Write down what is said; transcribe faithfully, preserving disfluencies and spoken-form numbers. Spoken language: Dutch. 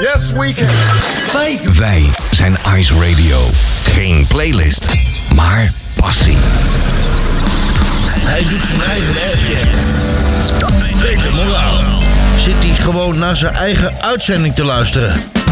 Yes, we can. Wij, wij zijn Ice Radio. Geen playlist, maar passie. Hij doet zijn eigen aircheck. Peter Moraal zit hij gewoon naar zijn eigen uitzending te luisteren.